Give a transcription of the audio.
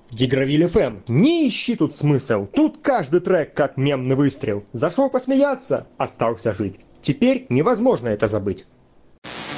Дигравиль ФМ. Не ищи тут смысл. Тут каждый трек как мемный выстрел. Зашел посмеяться, остался жить. Теперь невозможно это забыть.